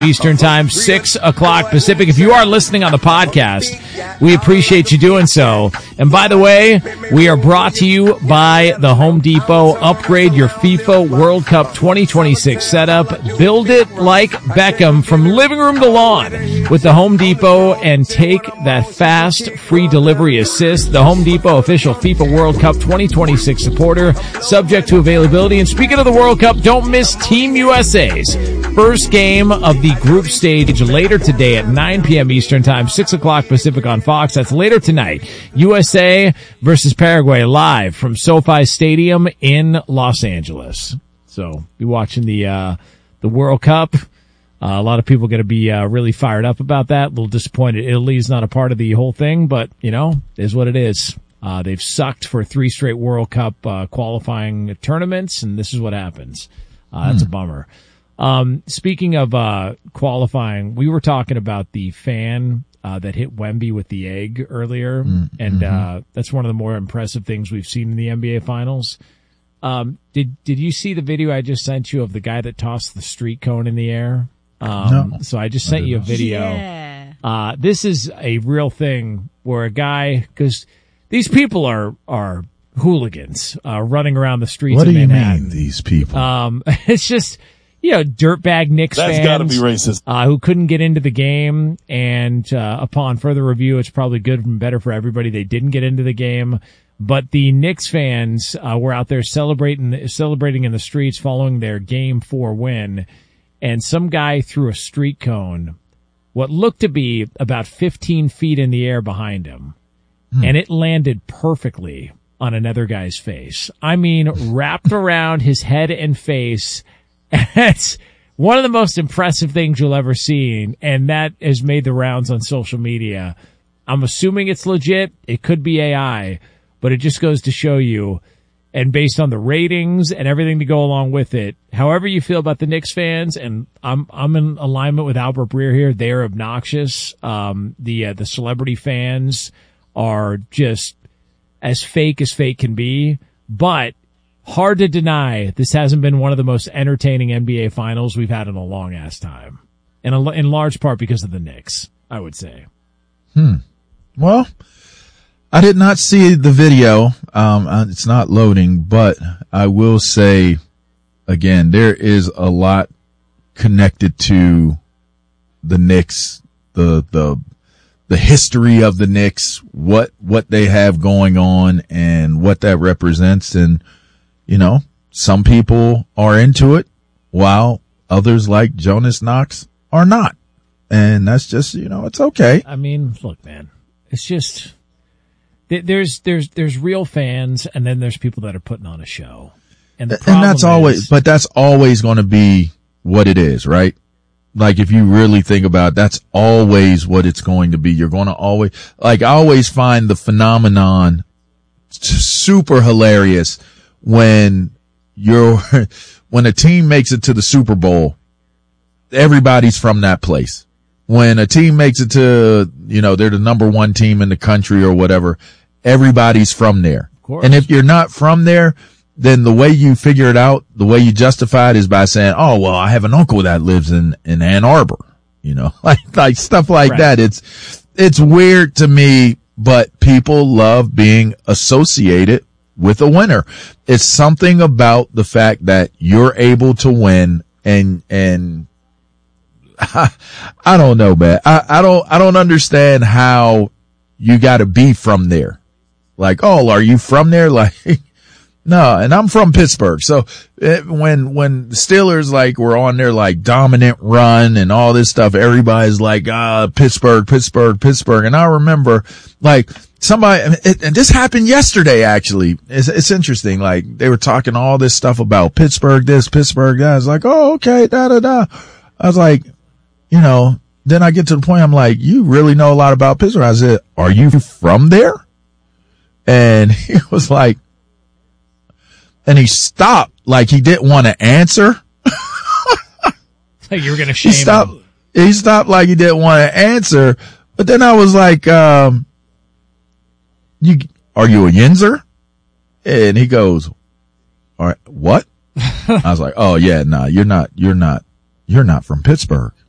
Eastern Time, 6 o'clock Pacific. If you are listening on the podcast, we appreciate you doing so. And by the way, we are brought to you by the Home Depot. Upgrade your FIFA World Cup 2026 setup. Build it like Beckham from living room to lawn with the Home Depot and take that fast, free delivery assist. The Home Depot official FIFA World Cup 2026 supporter, subject to availability. And speaking of the World Cup, don't miss Team USA's first game of the group stage later today at 9 p.m. Eastern Time, 6 o'clock Pacific on Fox. That's later tonight. USA versus Paraguay live from SoFi Stadium in Los Angeles. So be watching the World Cup. A lot of people are going to be really fired up about that. A little disappointed Italy's not a part of the whole thing, but, you know, it is what it is. They've sucked for 3 straight World Cup qualifying tournaments, and this is what happens. That's a bummer. Speaking of qualifying, we were talking about the fan that hit Wemby with the egg earlier, and that's one of the more impressive things we've seen in the NBA Finals. Did you see the video I just sent you of the guy that tossed the street cone in the air? No. So I just sent you a video. Yeah. This is a real thing where a guy, because these people are hooligans running around the streets What of do you Manhattan. mean, these people? It's just, you know, dirtbag Knicks fans. That's gotta be racist. Who couldn't get into the game, and upon further review, it's probably good and better for everybody they didn't get into the game. But the Knicks fans were out there celebrating in the streets following their Game 4 win, and some guy threw a street cone, what looked to be about 15 feet in the air behind him, and it landed perfectly on another guy's face. I mean, wrapped around his head and face. It's one of the most impressive things you'll ever see, and that has made the rounds on social media. I'm assuming it's legit. It could be AI, but it just goes to show you, and based on the ratings and everything to go along with it, however you feel about the Knicks fans, and I'm in alignment with Albert Breer here, they are obnoxious. The celebrity fans are just as fake can be, but hard to deny this hasn't been one of the most entertaining NBA Finals we've had in a long-ass time. And in large part because of the Knicks, I would say. Well, I did not see the video. It's not loading, but I will say, again, there is a lot connected to the Knicks, the history of the Knicks, what they have going on and what that represents. And, you know, some people are into it while others like Jonas Knox are not. And that's just, you know, it's okay. I mean, look, man, it's just, there's real fans, and then there's people that are putting on a show. And that's always going to be what it is, right? Like, if you really think about it, that's always what it's going to be. You're going to always, like, I always find the phenomenon super hilarious when a team makes it to the Super Bowl, everybody's from that place. When a team makes it to, you know, they're the number 1 team in the country or whatever, everybody's from there. And if you're not from there, then the way you figure it out, the way you justify it is by saying, oh, well, I have an uncle that lives in Ann Arbor, you know, like stuff like that. It's weird to me, but people love being associated with a winner. It's something about the fact that you're able to win, and I don't know, man. I don't understand how you got to be from there. Like, oh, are you from there? Like, no, and I'm from Pittsburgh. So when the Steelers like were on their like dominant run and all this stuff, everybody's like, Pittsburgh. And I remember like somebody, and this happened yesterday, actually. It's interesting. Like, they were talking all this stuff about Pittsburgh this, Pittsburgh that. I was like, oh, okay, I was like, you know, then I get to the point, I'm like, you really know a lot about Pittsburgh. I said, are you from there? And he was like, and he stopped, like he didn't want to answer. Like you were going to shame him. He stopped like he didn't want to answer. But then I was like, are you a Yinzer? And he goes, all right, what? I was like, oh yeah, no, you're not from Pittsburgh.